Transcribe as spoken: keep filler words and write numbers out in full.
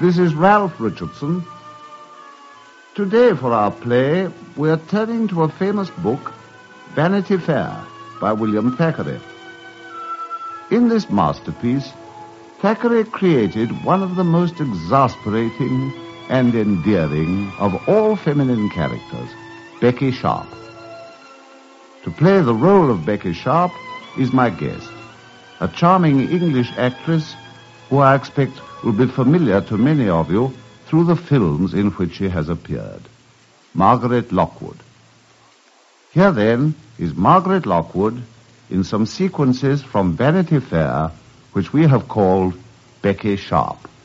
This is Ralph Richardson. Today for our play, we're turning to a famous book, Vanity Fair, by William Thackeray. In this masterpiece, Thackeray created one of the most exasperating and endearing of all feminine characters, Becky Sharp. To play the role of Becky Sharp is my guest, a charming English actress who I expect will be familiar to many of you through the films in which she has appeared, Margaret Lockwood. Here then is Margaret Lockwood in some sequences from Vanity Fair which we have called Becky Sharp.